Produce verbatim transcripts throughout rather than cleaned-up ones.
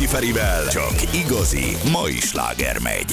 Ferivel csak igazi mai sláger megy.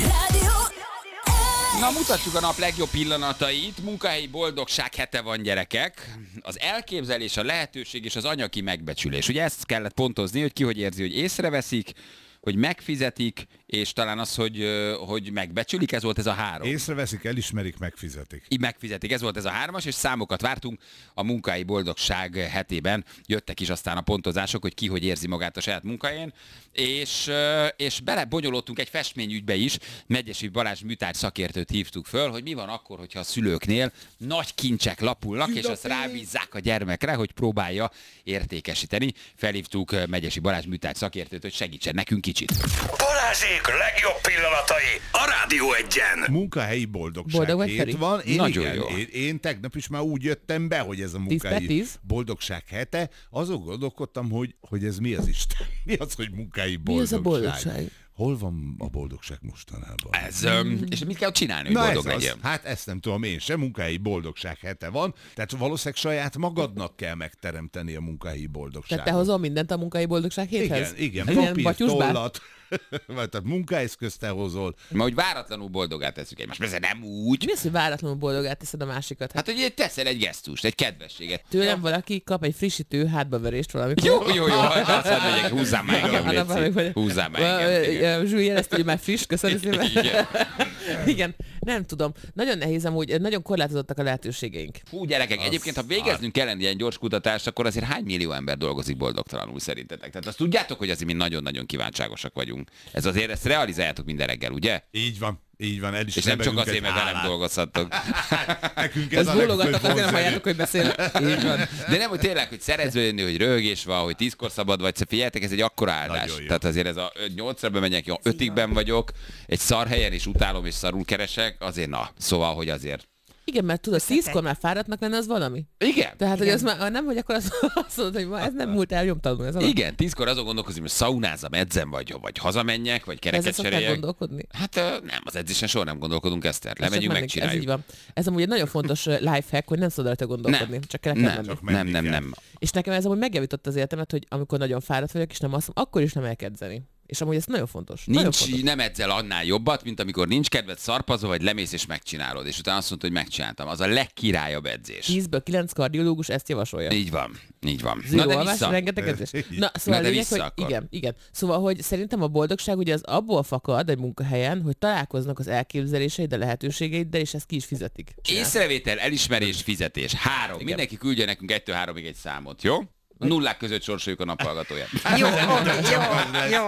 Na, mutatjuk a nap legjobb pillanatait. Munkahelyi boldogság hete van, gyerekek. Az elképzelés, a lehetőség és az anyagi megbecsülés. Ugye ezt kellett pontozni, hogy ki hogy érzi, hogy észreveszik, hogy megfizetik, és talán az, hogy, hogy megbecsülik, ez volt ez a három. Észreveszik, elismerik, megfizetik. Így megfizetik, ez volt ez a hármas, és számokat vártunk a munkahelyi boldogság hetében. Jöttek is aztán a pontozások, hogy ki hogy érzi magát a saját munkahelyén, és, és belebonyolódtunk egy festményügybe is. Megyesi Balázs műtárgy szakértőt hívtuk föl, hogy mi van akkor, hogyha a szülőknél nagy kincsek lapulnak, és azt rábízzák a gyermekre, hogy próbálja értékesíteni. Felhívtuk Megyesi Balázs műtárgy szakértőt, hogy segítsen nekünk kicsit. Balázsék legjobb pillanatai a Rádió egyen. Munkahelyi boldogság Boldog vagy, hét Feri? van. Én, Nagyon igen, jó. Én, én tegnap is már úgy jöttem be, hogy ez a per munkahelyi tíz? boldogság hete. Azon gondolkodtam, hogy, hogy ez mi az Isten? Mi az, hogy munkahelyi Mi az boldogság? a boldogság? Hol van a boldogság mostanában? Ez, öm, és mit kell csinálni, hogy Na boldog ez az. legyen? Hát ezt nem tudom én sem, munkahelyi boldogság hete van, tehát valószínűleg saját magadnak kell megteremteni a munkahelyi boldogságot. Tehát te hozol mindent a munkai boldogság héthez? Igen, igen, Ilyen papír, batyusbár? tollat, vagy tehát munkaeszközt te hozol. Ma, hogy váratlanul boldogát teszünk egymást. Persze nem úgy. Mi az, hogy váratlanul boldogát teszed a másikat? Hát, Hát, hogy teszel egy gesztust, egy kedvességet. tőlem valaki kap egy frissítő hátbaverést valamikor. Jó, jó, jó, azt mondja, hogy húzzál már engem, Annak valamik, légy hogy- húzzál már engem. igen. Zsúly jelezte, hogy már friss, köszönöm szépen. Igen. Igen, nem tudom. Nagyon nehéz amúgy, nagyon korlátozottak a lehetőségeink. Fú, gyerekek, egyébként, ha végeznünk kellene ilyen gyors kutatást, akkor azért hány millió ember dolgozik boldogtalanul szerintetek? Tehát azt tudjátok, hogy azért mi nagyon-nagyon kíváncságosak vagyunk. Ez azért, ezt realizáljátok minden reggel, ugye? Így van, így van. El is És nem csak nevelünk azért, egy mert velem hálát. dolgozhattok. Nekünk ez Ez a bólogattak, legfőbb azért nem vonzerő. halljátok, hogy beszélek. Így van. De nem, hogy tényleg, hogy szereződni, hogy röhögés van, hogy tízkor szabad vagy, szóval figyeljetek, ez egy akkora áldás. Nagyon jó. Tehát azért ez a nyolcra bemegyek, jó, ötigben vagyok, egy szar helyen is utálom és szarul keresek, azért na. Szóval, hogy azért. Igen, mert tudod, tízkor már fáradtnak lenne, az valami. Igen. Tehát, hogy az már nem, hogy akkor azt, azt mondod, hogy ma ez nem múlt el nyomtalanul. Ez alap. Igen, tízkor azon gondolkozom, hogy szaunázom, edzem, vagy, vagy hazamenjek, vagy Ezzel kereket szoktál cseréljek. gondolkodni? Hát ö, nem, az edzésen soha nem gondolkodunk, Eszter. Csak Lemegyünk, menni- megcsináljuk. Ez így van. Ez amúgy egy nagyon fontos uh, lifehack, hogy nem szabad rajta gondolkodni, Nem. csak kell Nem, menni. Csak nem, menni nem, kell. nem. És nekem ez amúgy megjavította az életemet, hogy amikor nagyon fáradt vagyok, és nem azt mondom, akkor is nem elkedzeni. És amúgy ez nagyon fontos. Nagyon Nincs, fontos. nem edzel annál jobbat, mint amikor nincs kedved, szarpazol, vagy lemész és megcsinálod. És utána azt mondod, hogy megcsináltam. Az a legkirályabb edzés. tízből kilenc kardiológus ezt javasolja. Így van, így van. Zero Na de alvás, vissza. rengeteg edzés. Na, Na szóval de a lényeg, vissza hogy akkor. igen, igen. Szóval, hogy szerintem a boldogság ugye az abból fakad egy munkahelyen, hogy találkoznak az elképzeléseiddel, a lehetőségeiddel, és ezt ki is fizetik. Csinálsz. Észrevétel, elismerés, fizetés. Három. Igen. Mindenki küldje nekünk egytől háromig egy számot, jó? Nullák között sorsoljuk a naphallgatóját. Jó, jó, jó.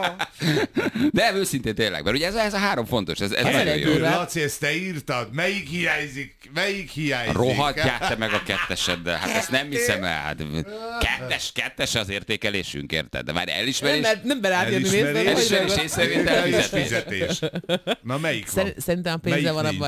De őszintén tényleg, mert ugye ez, ez a három fontos, ez, ez Ez nagyon elég jó. durva. Laci, ezt te írtad? Melyik hiányzik? Melyik hiányzik? Rohadjál te meg a ketteseddel, hát ezt nem hiszem el. Hát kettes, kettes az értékelésünk, érted? De már Nem, elismerés, mert nem berád jönni Elismerés, nézve, hogy elismerés, rögöd. észrevétel, És fizetés. fizetés. Na melyik van? Szer- Szerintem a pénzzel van a Melyik baj.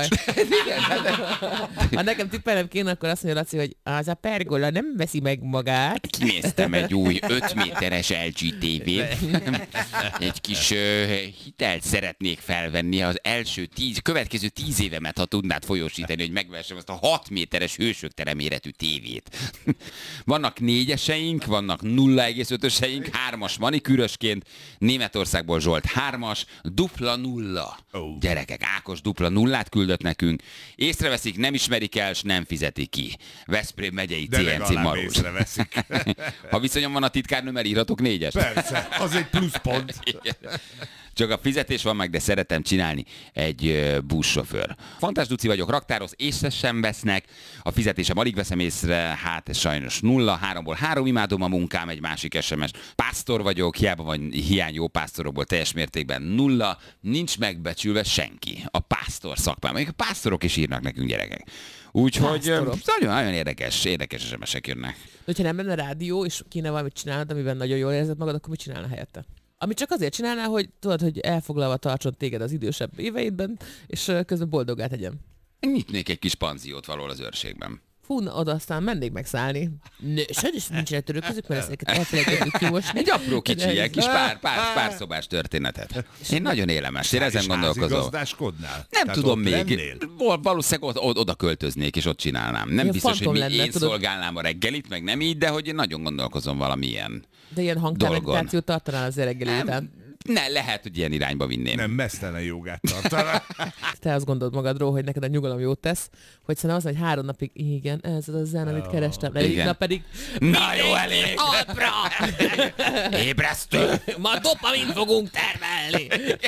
nincs? Ha nekem tippelnem kéne, akkor azt mondja Laci, hogy az a pergola nem veszi meg magát. Kinéztem egy új öt méteres el gé té vét. Egy kis uh, hitelt szeretnék felvenni az első tíz, következő tíz évemet, ha tudnád folyósítani, hogy megvessem azt a hat méteres hősök méretű tévét. Vannak négyeseink, vannak nulla egész ötöseink, hármas manikűrösként, Németországból Zsolt hármas, dupla nulla. Ó. Gyerekek, Ákos dupla nullát küldött nekünk. Észreveszik, nem ismerik el, s nem fizetik ki. Veszprém megyei De cé en cé legalább Marós. észreveszik. Ha viszonyom van a titkárnőmmel, írhatok négyes. Persze, az egy pluszpont. Igen. Csak a fizetés van meg, de szeretem csinálni egy uh, buszsofőr. Fantás Duci vagyok, raktáros, észre sem vesznek, a fizetésem alig veszem észre, hát ez sajnos nulla, háromból három imádom a munkám, egy másik es em es. Pásztor vagyok, hiába van hiány jó pásztorokból, teljes mértékben nulla, nincs megbecsülve senki. A pásztor szakmám, még a pásztorok is írnak nekünk, gyerekek. Úgyhogy Pásztorok. nagyon, nagyon érdekes, érdekes es em esek jönnek. De hogyha nem lenne rádió, és kéne valamit csinálnod, amiben nagyon jól érzed magad, akkor mit csinálna helyette? Amit csak azért csinálnál, hogy tudod, hogy elfoglalva tartson téged az idősebb éveidben, és ö, közben boldoggá tegyem. Nyitnék egy kis panziót valahol az őrségben. Fú, na, oda aztán mennék megszállni. Nő, sajnos nincsenek törőközük, mert ezeket elfelejtettük kimosni. Egy apró kicsi, De- ilyen kis pár, pár, pár szobás történetet. Én nagyon élem ezt, én ezen gondolkozom. Gazdáskodnál? Nem Tehát tudom ott még. lennél? Val- Valószínűleg ott, ott, oda költöznék, és ott csinálnám. Nem Ilyen biztos, hogy fantom mi, lenne, én tudod. szolgálnám a reggelit, meg nem így, de hogy én nagyon gondolkozom valamilyen. De ilyen hangtármeditációt tartanál az reggeli után. ne, lehet, hogy ilyen irányba vinném. Nem, mesztelen jogát tartanak. Te azt gondolod magadról, hogy neked a nyugalom jót tesz, hogy szerintem az, hogy három napig, igen, ez az a zen, amit kerestem, de Igen. nap pedig Na jó, elég! Alpra! Ébresztő! Ma dopamint fogunk termelni!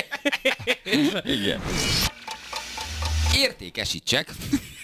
Igen. Értékesítsek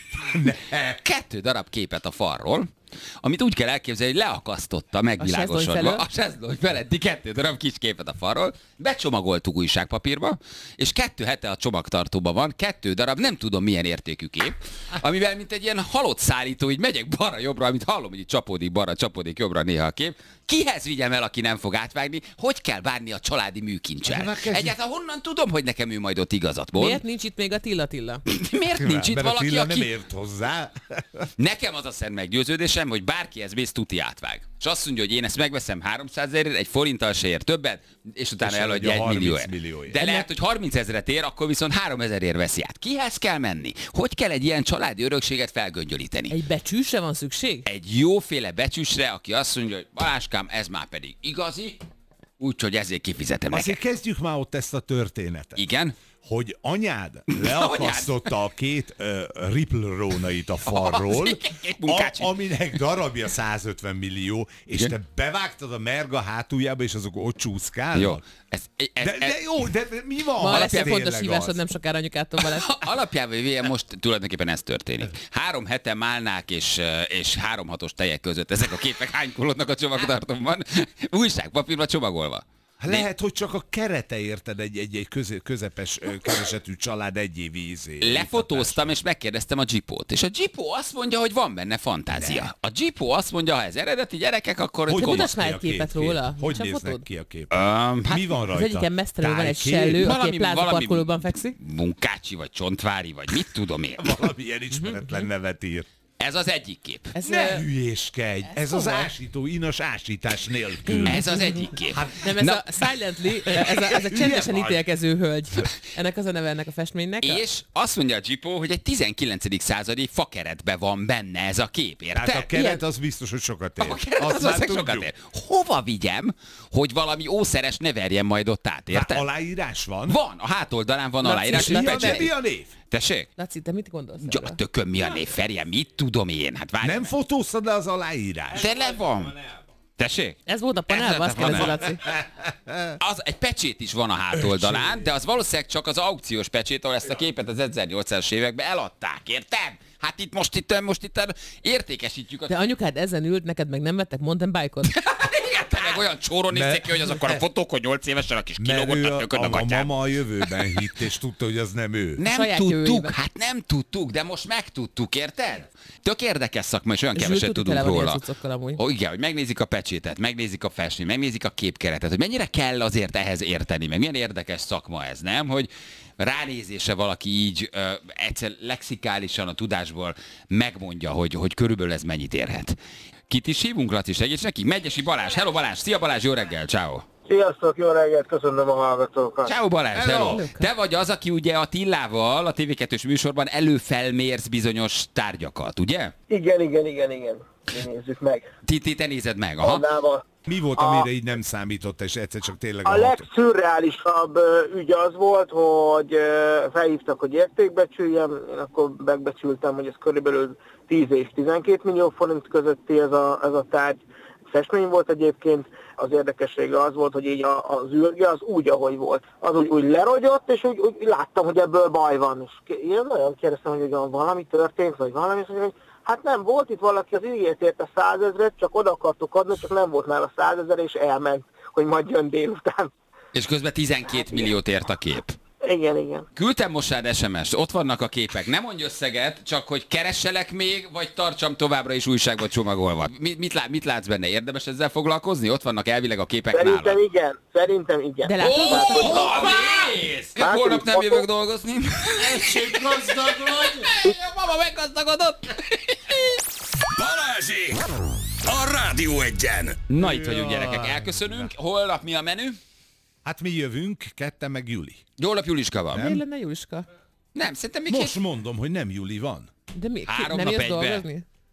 kettő darab képet a falról, amit úgy kell elképzelni, hogy leakasztotta megvilágosodva a sezlony feletti kettő darab kis képet a falról, becsomagoltuk újságpapírba, és kettő hete a csomagtartóban van, kettő darab, nem tudom milyen értékű kép, amivel mint egy ilyen halott szállító, így megyek balra-jobbra, amit hallom, hogy így csapódik balra, csapódik jobbra néha a kép. Kihez vigyem el, aki nem fog átvágni? Hogy kell bánni a családi műkincsel? Egyáltalán honnan tudom, hogy nekem ő majd ott igazat mond? Miért nincs itt még a Tilla Tilla? Miért nincs itt Mert a valaki, Tilla aki... nem ért hozzá. Nekem az a szent meggyőződésem, hogy bárkihez mész, tuti átvág. És azt mondja, hogy én ezt megveszem háromszázezerért, egy forinttal se ér többet, és utána És eladja egy harminc millióért. millióért. De lehet, hogy harminc ezret ér, akkor viszont háromezerért veszi át. Kihez kell menni? Hogy kell egy ilyen családi örökséget felgöngyölíteni? Egy becsűsre van szükség? Egy jóféle becsüsre, aki azt mondja, hogy Baláskám, ez már pedig igazi, úgyhogy ezért kifizetem neked. Azért kezdjük már ott ezt a történetet. Igen? Hogy anyád leakasztotta a két uh, Ripple rónait a falról, Két munkácsit. a, aminek darabja százötven millió, és Igen. te bevágtad a merga hátuljába, és azok ott csúszkálnak? Jó. Ez, ez, De, de jó, de mi van? Ma ha lesz ez egy fontos tényleg hívásod, az? nem sokára anyukától Balázs. Alapjában véve most tulajdonképpen ez történik. Három hete málnák és, és három hatos tejek között ezek a képek hánykolódnak a csomagtartóban, újságpapírba csomagolva. Hát lehet, hogy csak a kerete érted egy, egy, egy köze, közepes ö, keresetű család egy év ízé. Lefotóztam, és megkérdeztem a Jeepót. És a Jeepó azt mondja, hogy van benne fantázia. A Jeepó azt mondja, ha ez eredeti gyerekek, akkor... Hogy De néz mutass ki már a egy képet kép? róla. Hogy Nincs a néznek fotód? ki a kép? Um, hát Mi van Az rajta? egyiken mesztelenül van egy Tájkép? sellő, aki Valami- egy pláza valami- parkolóban fekszik. Munkácsi, vagy csontvári, vagy mit tudom én. Valamilyen ismeretlen nevet ír. Ez az egyik kép. Ez, Ne ö, hülyéskedj! Ez az komoly. ásító, inas ásítás nélkül. Ez az egyik kép. nem, ez Na, a Silently, ez a, ez a csendesen vagy. ítélkező hölgy. Ennek az a neve ennek a festménynek. és azt mondja a Jeepó, hogy egy tizenkilencedik századi fakeretben van benne ez a kép, érted? Hát a keret Ilyen- az biztos, hogy sokat ér. A keret az Azt már valószínűleg sokat tudjuk. ér. Hova vigyem, hogy valami ószeres ne verjen majd ott át, Hát érted? aláírás van? Van, a hátoldalán van Na, aláírás, mi és Mi a, becseli. mi a név? Tessék? Laci, te mit gondolsz Ja, erről? tököm, mi a név, Ferjen, mit tudom én? Hát várj. Nem fotóztad le az aláírás? De le van. Tessék? Ez volt a Ez panelban, lett azt a kérdezi panel. Laci. Az, egy pecsét is van a hátoldalán, de az valószínűleg csak az aukciós pecsét, ahol ezt a képet az ezernyolcszázas években eladták, érted? Hát itt most itt, most itt értékesítjük a... De anyukád ezen ült, neked meg nem vettek mountain bike-ot? Igen, te meg olyan csóron nézték ki, hogy az akkor a fotók, hogy nyolc évesen a kis Mert kilógott ő a a, tököd a, a a gatyám. mama a jövőben hitt, és tudta, hogy az nem ő. Nem saját tudtuk, jövőjében. hát nem tudtuk, de most megtudtuk, érted? Tök érdekes szakma, és olyan Zsül, keveset tuti tudunk tele van ilyen róla. cuccokkal amúgy. Ó, igen, hogy megnézik a pecsétet, megnézik a festményt, megnézik a képkeretet, hogy mennyire kell azért ehhez érteni, meg milyen érdekes szakma ez, nem? Hogy ránézése valaki így ö, egyszer lexikálisan a tudásból megmondja, hogy, hogy körülbelül ez mennyit érhet. Kit is hívunk, Laci, segíts neki? Megyesi Balázs, hello Balázs, szia Balázs, jó reggel, ciao. Sziasztok, jó reggelt, köszönöm a hallgatókat. Ciao Balázs, hello. hello. Te vagy az, aki ugye a Tillával a té vé kettős műsorban előfelmérsz bizonyos tárgyakat, ugye? Igen, igen, igen, igen. Mi nézzük meg. Ti, ti te nézed meg, aha. Annával. Mi volt, amire így nem számított, és egyszer csak tényleg A hat- legszürreálisabb ö, ügy az volt, hogy ö, felhívtak, hogy értékbecsüljem, én akkor megbecsültem, hogy ez körülbelül tíz és tizenkét millió forint közötti ez a, ez a tárgy. Festmény volt egyébként, az érdekessége az volt, hogy így a, az űrge az úgy, ahogy volt. Az úgy, úgy lerogyott, és úgy, úgy láttam, hogy ebből baj van. És én nagyon kérdeztem, hogy ugyan valami történt, vagy valami, és mondja, hogy hát nem, volt itt valaki, az ígért érte százezret, csak oda akartuk adni, csak nem volt nála százezer, és elment, hogy majd jön délután. És közben tizenkét milliót ért a kép. Igen, igen. Küldtem most rád es em est, ott vannak a képek. Nem mondj összeget, csak hogy keresselek még, vagy tartsam továbbra is újságba csomagolva. Mit, mit, lát, mit látsz benne? Érdemes ezzel foglalkozni? Ott vannak elvileg a képek Szerintem nálad. igen, szerintem igen. De látod, Ó, azt oh, mondta, mész! Én holnap nem jövök dolgozni. Gazdag vagy! Mama meggazdagodott! Balázsi! A Rádió Egyen! Na itt vagyunk, gyerekek, elköszönünk. Holnap mi a menü? Hát mi jövünk, ketten meg Juli. Holnap Juliska van. miért lenne Juliska? Nem, szerintem még Most két... mondom, hogy nem Juli van. De mi, ki, Három nem nap jössz egybe. dolgozni?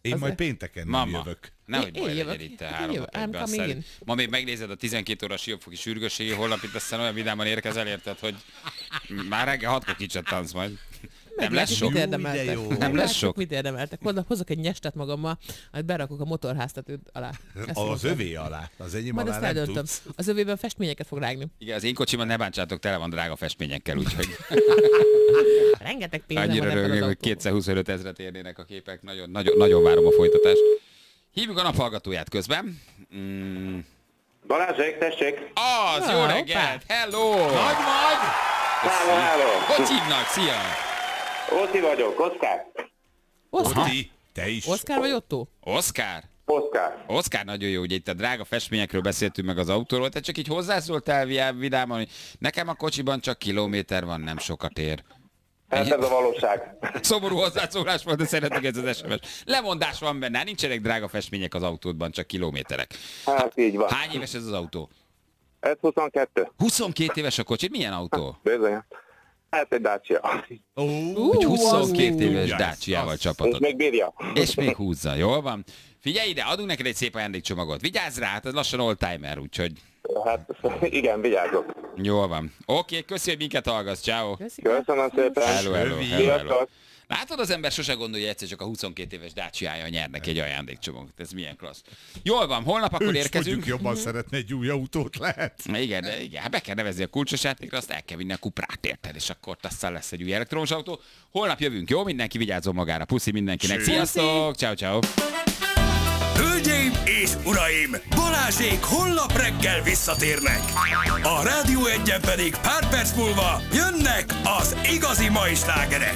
Én Az majd e- pénteken nem Mama. jövök. Nehogy Én baj jövök. legyen itt a Én három jövök. I'm napban. coming Aztán in. ma még megnézed a tizenkét óra siófoki sürgősségi holnap, itt aztán olyan vidáman érkezel, érted, hogy már reggel hatkor kicsattansz majd. Nem lesz sok. Mit érdemeltek? de jó. Nem lesz sok. Mit érdemeltek? Hozzá- Hozok egy nyestet magammal, amit berakok a motorháztetőd alá. Ezt Az mondtam. övé alá. Az enyém Majd alá azt nem eldöntöm. tudsz. Az övében festményeket fog rágni. Igen, az én kocsimat ne bántsátok, tele van drága festményekkel, úgyhogy Rengeteg pénzem annyira van ebben az rögök, hogy autóban. kétszázhuszonöt ezret érnének a képek. Nagyon, nagyon, nagyon várom a folytatást. Hívjuk a naphallgatóját közben. Mm, Balázsék, tessék! az, Ah, jó hoppá. reggelt! Hello! Nagy vagy! Háló, háló! Hogy hívnak? Szia! Óti vagyok, Oszkár. Oszkár. Ti, te is. Oszkár vagy Otto? Oszkár? Oszkár. Oszkár nagyon jó, ugye itt a drága festményekről beszéltünk meg az autóról, te csak így hozzászóltál viá- vidáman, hogy nekem a kocsiban csak kilométer van, nem sokat ér. Hát ez a valóság. Szomorú hozzászólás volt, de szeretnék ez az es em es. Lemondás van benne, nincsenek drága festmények az autódban, csak kilométerek. Hát így van. Hány éves ez az autó? Ez huszonkettő. huszonkét éves a kocsi, milyen autó? Bizony. Hát egy Dacia. Ó, Hogy Ú, huszonkét az- éves Ú, Dacia-val az- És csapatod. még bírja. És még húzza, jól van. Figyelj ide, adunk neked egy szép ajándékcsomagot. Vigyázz rá, hát ez lassan old-timer, úgyhogy Hát igen, vigyázok. jól van. Oké, köszi, hogy minket hallgatsz, ciao. Köszönöm szépen. Hello, hello, Rövid. hello, hello. Sziasztok. Látod, az ember sose gondolja, egyszer csak a huszonkét éves Dacia-ja nyer neki egy ajándékcsomagot. Ez milyen klassz. Jól van, holnap akkor Ő is érkezünk. mondjuk jobban szeretne egy új autót, lehet? Igen, de igen, hát be kell nevezni a kulcsos játékra, azt el kell vinni a kuprát, érted, és akkor aztán lesz egy új elektromos autó. Holnap jövünk, jó? Mindenki vigyázzon magára. Puszi mindenkinek. Puszi. Sziasztok! Ciao, ciao. Hölgyeim és uraim, Balázsék holnap reggel visszatérnek. A Rádió Egyen pedig pár perc múlva jönnek az igazi mai slágerek.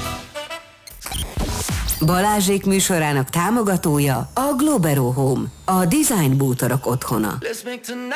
Balázsék műsorának támogatója a Globero Home, a design bútorok otthona.